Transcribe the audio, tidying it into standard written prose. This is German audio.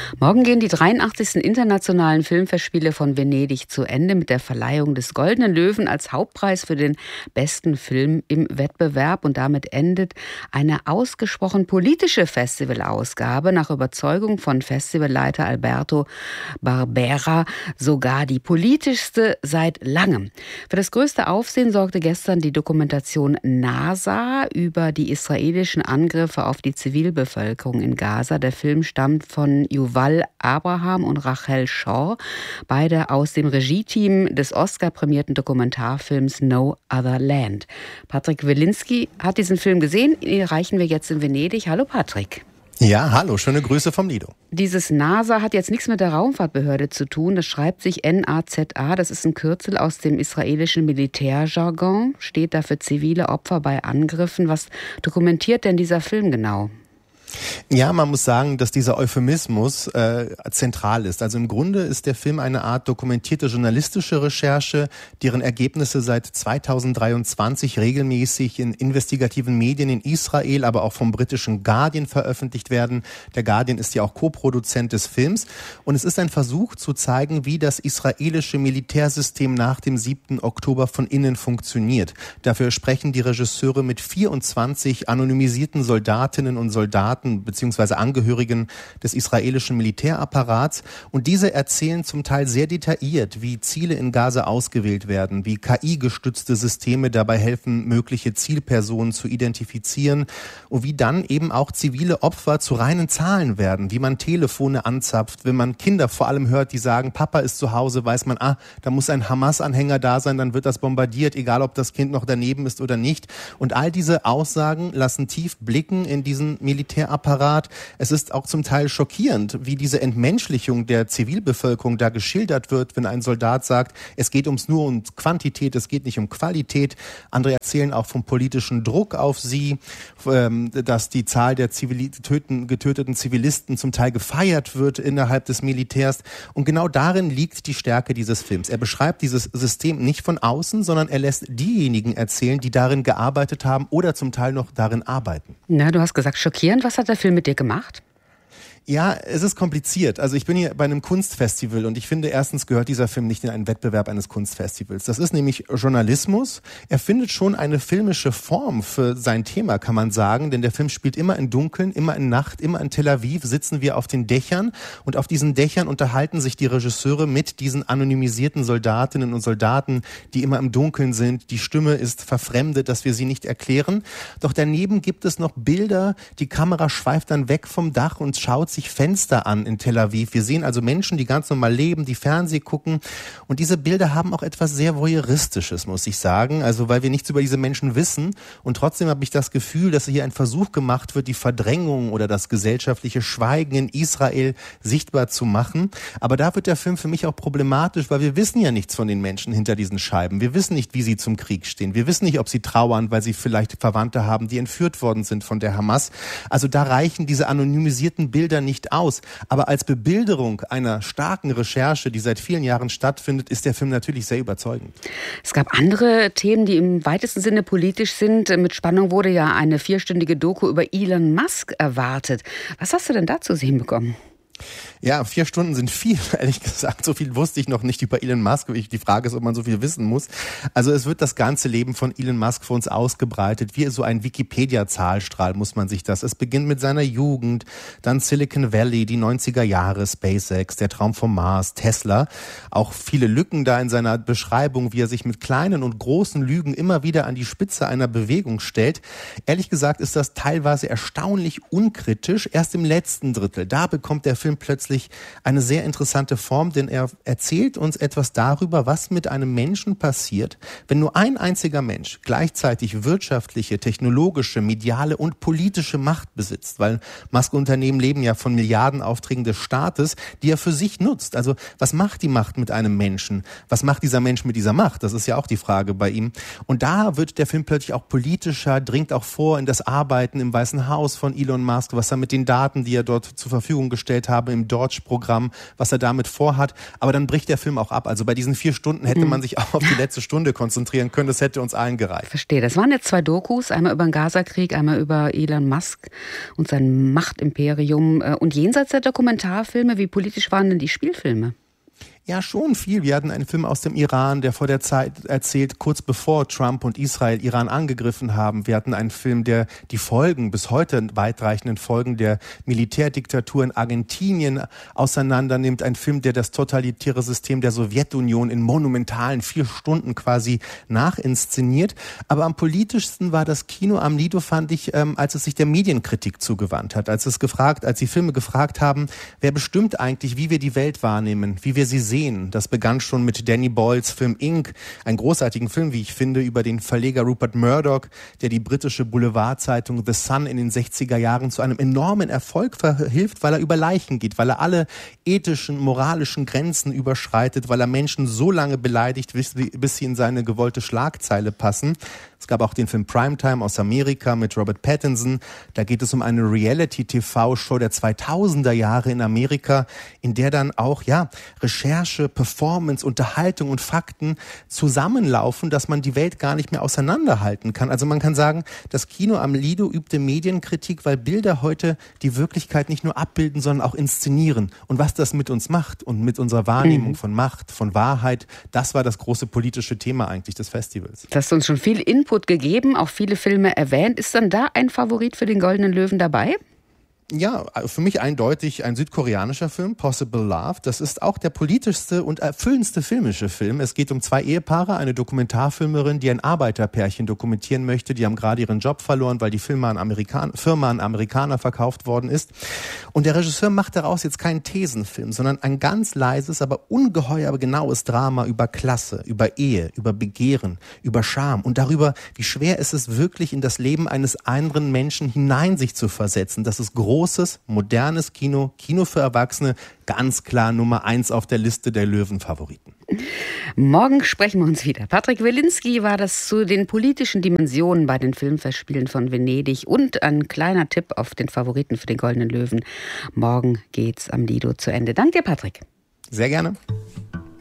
Morgen gehen die 83. Internationalen Filmfestspiele von Venedig zu Ende mit der Verleihung des Goldenen Löwen als Hauptpreis für den besten Film im Wettbewerb. Und damit endet eine ausgesprochen politische Festivalausgabe. Nach Überzeugung von Festivalleiter Alberto Barbera sogar die politischste seit langem. Für das größte Aufsehen sorgte gestern die Dokumentation NASA über die israelischen Angriffe auf die Zivilbevölkerung in Gaza. Der Film stammt von Yuval Abraham und Rachel Shaw, beide aus dem Regie-Team des Oscar-prämierten Dokumentarfilms No Other Land. Patrick Wilinski hat diesen Film gesehen. Ihn erreichen wir jetzt in Venedig. Hallo Patrick. Ja, hallo, schöne Grüße vom Lido. Dieses NASA hat jetzt nichts mit der Raumfahrtbehörde zu tun. Das schreibt sich NASA. Das ist ein Kürzel aus dem israelischen Militärjargon. Steht da für zivile Opfer bei Angriffen. Was dokumentiert denn dieser Film genau? Ja, man muss sagen, dass dieser Euphemismus zentral ist. Also im Grunde ist der Film eine Art dokumentierte journalistische Recherche, deren Ergebnisse seit 2023 regelmäßig in investigativen Medien in Israel, aber auch vom britischen Guardian veröffentlicht werden. Der Guardian ist ja auch Co-Produzent des Films. Und es ist ein Versuch zu zeigen, wie das israelische Militärsystem nach dem 7. Oktober von innen funktioniert. Dafür sprechen die Regisseure mit 24 anonymisierten Soldatinnen und Soldaten bzw. Angehörigen des israelischen Militärapparats. Und diese erzählen zum Teil sehr detailliert, wie Ziele in Gaza ausgewählt werden, wie KI-gestützte Systeme dabei helfen, mögliche Zielpersonen zu identifizieren und wie dann eben auch zivile Opfer zu reinen Zahlen werden, wie man Telefone anzapft, wenn man Kinder vor allem hört, die sagen, Papa ist zu Hause, weiß man, da muss ein Hamas-Anhänger da sein, dann wird das bombardiert, egal ob das Kind noch daneben ist oder nicht. Und all diese Aussagen lassen tief blicken in diesen Militärapparat. Es ist auch zum Teil schockierend, wie diese Entmenschlichung der Zivilbevölkerung da geschildert wird, wenn ein Soldat sagt, es geht nur um Quantität, es geht nicht um Qualität. Andere erzählen auch vom politischen Druck auf sie, dass die Zahl der getöteten Zivilisten zum Teil gefeiert wird innerhalb des Militärs. Und genau darin liegt die Stärke dieses Films. Er beschreibt dieses System nicht von außen, sondern er lässt diejenigen erzählen, die darin gearbeitet haben oder zum Teil noch darin arbeiten. Na, du hast gesagt, schockierend. Was hat der Film mit dir gemacht? Ja, es ist kompliziert. Also ich bin hier bei einem Kunstfestival und ich finde, erstens gehört dieser Film nicht in einen Wettbewerb eines Kunstfestivals. Das ist nämlich Journalismus. Er findet schon eine filmische Form für sein Thema, kann man sagen, denn der Film spielt immer in Dunkeln, immer in Nacht, immer in Tel Aviv sitzen wir auf den Dächern und auf diesen Dächern unterhalten sich die Regisseure mit diesen anonymisierten Soldatinnen und Soldaten, die immer im Dunkeln sind. Die Stimme ist verfremdet, dass wir sie nicht erklären. Doch daneben gibt es noch Bilder, die Kamera schweift dann weg vom Dach und schaut sich Fenster an in Tel Aviv. Wir sehen also Menschen, die ganz normal leben, die Fernsehen gucken. Und diese Bilder haben auch etwas sehr Voyeuristisches, muss ich sagen. Also weil wir nichts über diese Menschen wissen. Und trotzdem habe ich das Gefühl, dass hier ein Versuch gemacht wird, die Verdrängung oder das gesellschaftliche Schweigen in Israel sichtbar zu machen. Aber da wird der Film für mich auch problematisch, weil wir wissen ja nichts von den Menschen hinter diesen Scheiben. Wir wissen nicht, wie sie zum Krieg stehen. Wir wissen nicht, ob sie trauern, weil sie vielleicht Verwandte haben, die entführt worden sind von der Hamas. Also da reichen diese anonymisierten Bilder nicht aus. Aber als Bebilderung einer starken Recherche, die seit vielen Jahren stattfindet, ist der Film natürlich sehr überzeugend. Es gab andere Themen, die im weitesten Sinne politisch sind. Mit Spannung wurde ja eine 4-stündige Doku über Elon Musk erwartet. Was hast du denn da zu sehen bekommen? Ja, 4 Stunden sind viel, ehrlich gesagt. So viel wusste ich noch nicht über Elon Musk. Die Frage ist, ob man so viel wissen muss. Also es wird das ganze Leben von Elon Musk für uns ausgebreitet. Wie so ein Wikipedia-Zahlstrahl muss man sich das. Es beginnt mit seiner Jugend, dann Silicon Valley, die 90er Jahre, SpaceX, der Traum vom Mars, Tesla. Auch viele Lücken da in seiner Beschreibung, wie er sich mit kleinen und großen Lügen immer wieder an die Spitze einer Bewegung stellt. Ehrlich gesagt ist das teilweise erstaunlich unkritisch. Erst im letzten Drittel, da bekommt der Film plötzlich eine sehr interessante Form, denn er erzählt uns etwas darüber, was mit einem Menschen passiert, wenn nur ein einziger Mensch gleichzeitig wirtschaftliche, technologische, mediale und politische Macht besitzt, weil Musk-Unternehmen leben ja von Milliardenaufträgen des Staates, die er für sich nutzt. Also was macht die Macht mit einem Menschen? Was macht dieser Mensch mit dieser Macht? Das ist ja auch die Frage bei ihm. Und da wird der Film plötzlich auch politischer, dringt auch vor in das Arbeiten im Weißen Haus von Elon Musk, was er mit den Daten, die er dort zur Verfügung gestellt hat, habe im Dortch-Programm, was er damit vorhat. Aber dann bricht der Film auch ab. Also bei diesen 4 Stunden hätte man sich auch auf die letzte Stunde konzentrieren können. Das hätte uns allen gereicht. Verstehe. Das waren jetzt 2 Dokus, einmal über den Gaza-Krieg, einmal über Elon Musk und sein Machtimperium. Und jenseits der Dokumentarfilme, wie politisch waren denn die Spielfilme? Ja, schon viel. Wir hatten einen Film aus dem Iran, der vor der Zeit erzählt, kurz bevor Trump und Israel Iran angegriffen haben. Wir hatten einen Film, der die Folgen, bis heute weitreichenden Folgen der Militärdiktatur in Argentinien auseinandernimmt. Ein Film, der das totalitäre System der Sowjetunion in monumentalen 4 Stunden quasi nachinszeniert. Aber am politischsten war das Kino am Lido, fand ich, als es sich der Medienkritik zugewandt hat. Als die Filme gefragt haben, wer bestimmt eigentlich, wie wir die Welt wahrnehmen, wie wir sie sehen. Das begann schon mit Danny Boyles Film Ink, einen großartigen Film, wie ich finde, über den Verleger Rupert Murdoch, der die britische Boulevardzeitung The Sun in den 60er Jahren zu einem enormen Erfolg verhilft, weil er über Leichen geht, weil er alle ethischen, moralischen Grenzen überschreitet, weil er Menschen so lange beleidigt, bis sie in seine gewollte Schlagzeile passen. Es gab auch den Film Primetime aus Amerika mit Robert Pattinson. Da geht es um eine Reality-TV-Show der 2000er Jahre in Amerika, in der dann auch, Recherche, Performance, Unterhaltung und Fakten zusammenlaufen, dass man die Welt gar nicht mehr auseinanderhalten kann. Also man kann sagen, das Kino am Lido übte Medienkritik, weil Bilder heute die Wirklichkeit nicht nur abbilden, sondern auch inszenieren. Und was das mit uns macht und mit unserer Wahrnehmung von Macht, von Wahrheit, das war das große politische Thema eigentlich des Festivals. Das hast du uns schon viel Input gegeben, auch viele Filme erwähnt. Ist dann da ein Favorit für den Goldenen Löwen dabei? Ja, für mich eindeutig ein südkoreanischer Film, Possible Love. Das ist auch der politischste und erfüllendste filmische Film. Es geht um 2 Ehepaare, eine Dokumentarfilmerin, die ein Arbeiterpärchen dokumentieren möchte. Die haben gerade ihren Job verloren, weil die Firma an Amerikaner verkauft worden ist. Und der Regisseur macht daraus jetzt keinen Thesenfilm, sondern ein ganz leises, aber ungeheuer genaues Drama über Klasse, über Ehe, über Begehren, über Scham und darüber, wie schwer es ist, wirklich in das Leben eines anderen Menschen hinein sich zu versetzen. Das ist großes, modernes Kino für Erwachsene, ganz klar Nummer 1 auf der Liste der Löwen-Favoriten. Morgen sprechen wir uns wieder. Patrick Wilinski war das zu den politischen Dimensionen bei den Filmfestspielen von Venedig und ein kleiner Tipp auf den Favoriten für den Goldenen Löwen. Morgen geht's am Lido zu Ende. Danke dir, Patrick. Sehr gerne.